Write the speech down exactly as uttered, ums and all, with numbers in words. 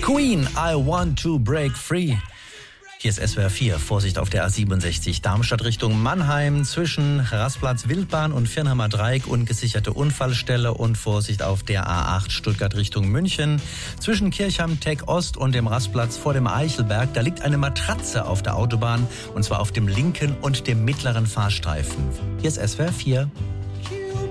Queen, I want to break free. Hier ist S W R vier. Vorsicht auf der A siebenundsechzig. Darmstadt Richtung Mannheim. Zwischen Rastplatz Wildbahn und Viernheimer Dreieck ungesicherte Unfallstelle. Und Vorsicht auf der A acht Stuttgart Richtung München. Zwischen Kirchheim Tech Ost und dem Rastplatz vor dem Eichelberg. Da liegt eine Matratze auf der Autobahn. Und zwar auf dem linken und dem mittleren Fahrstreifen. Hier ist S W R vier.